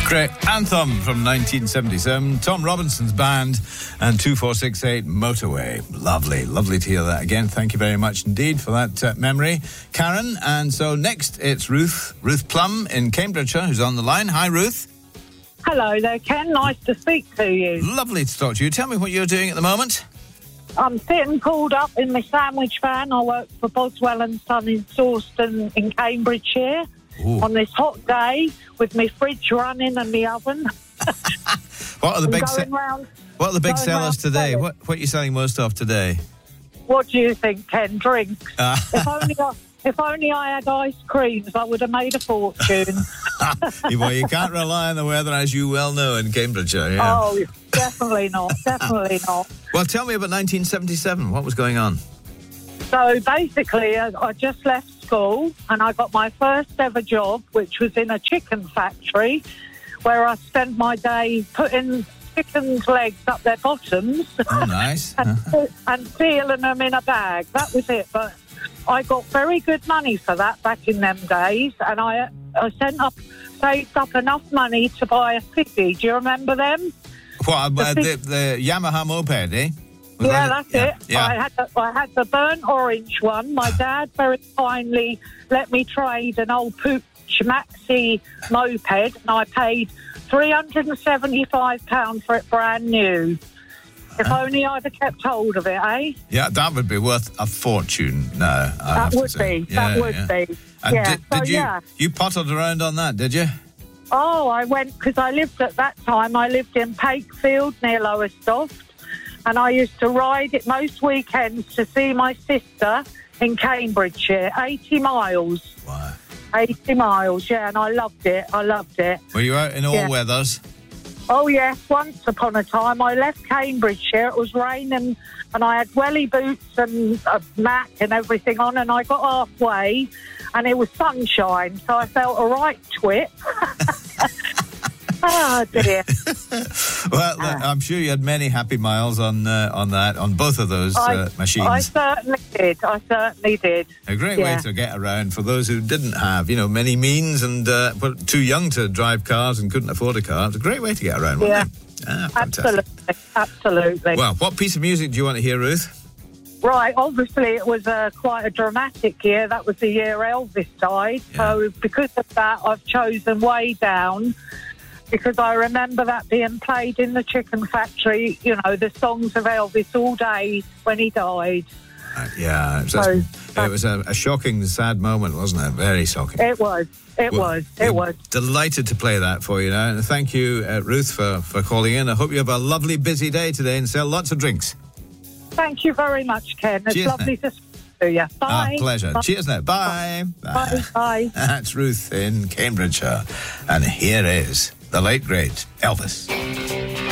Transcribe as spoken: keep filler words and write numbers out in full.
Great anthem from nineteen seventy-seven, Tom Robinson's band, and two four six eight Motorway. Lovely, lovely to hear that again. Thank you very much indeed for that uh, memory, Karen. And so next it's Ruth, Ruth Plum in Cambridgeshire, who's on the line. Hi, Ruth. Hello there, Ken. Nice to speak to you. Lovely to talk to you. Tell me what you're doing at the moment. I'm sitting pulled up in my sandwich van. I work for Boswell and Son in Sawston in Cambridgeshire. Ooh. On this hot day with my fridge running and the oven. What are the big se- round, What are the big sellers today? What what are you selling most of today? What do you think, Ken? Drinks. Uh. if only I, if only I had ice creams, I would have made a fortune. Well, you can't rely on the weather, as you well know, in Cambridgeshire. Yeah. Oh, definitely not. Definitely not. Well, tell me about nineteen seventy-seven. What was going on? So basically, I, I just left school and I got my first ever job, which was in a chicken factory, where I spent my day putting chickens' legs up their bottoms. Oh, nice. and, and sealing them in a bag. That was it. But I got very good money for that back in them days, and I I sent up, saved up enough money to buy a Fizzy. Do you remember them? What, the, uh, the, the Yamaha moped, eh? Was yeah, that that's it? it. Yeah. I had the, I had the burnt orange one. My dad very kindly let me trade an old Pooch Maxi moped, and I paid three hundred seventy-five pounds for it brand new. If uh, only I'd have kept hold of it, eh? Yeah, that would be worth a fortune. No, I that have would to say. be. Yeah, that would yeah. be. And yeah. did, did so, you yeah. you potted around on that? Did you? Oh, I went because I lived at that time. I lived in Pakefield near Lowestoft, and I used to ride it most weekends to see my sister in Cambridgeshire. Eighty miles. Wow. Eighty miles. Yeah, and I loved it. I loved it. Were you out in all yeah. weathers? Oh, yes. Once upon a time, I left Cambridgeshire. It was raining, and I had welly boots and a Mac and everything on, and I got halfway, and it was sunshine, so I felt a right twit. Oh, dear. Well, uh, I'm sure you had many happy miles on uh, on that, on both of those I, uh, machines. I certainly did. I certainly did. A great yeah. way to get around for those who didn't have, you know, many means and uh, were too young to drive cars and couldn't afford a car. It's a great way to get around, wasn't yeah. it? Ah, absolutely. Absolutely. Well, what piece of music do you want to hear, Ruth? Right, obviously it was uh, quite a dramatic year. That was the year Elvis died. Yeah. So because of that, I've chosen Way Down, because I remember that being played in the chicken factory, you know, the songs of Elvis all day when he died. Uh, yeah, it was, so, a, it was a, a shocking, sad moment, wasn't it? Very shocking. It was, it well, was, it was. Delighted to play that for you now. And thank you, uh, Ruth, for, for calling in. I hope you have a lovely, busy day today and sell lots of drinks. Thank you very much, Ken. It's Cheers, lovely now. to speak to you. Bye. Ah, pleasure. Bye. Cheers now. Bye. Bye. Bye. Bye. That's Ruth in Cambridgeshire. And here is the late, great Elvis.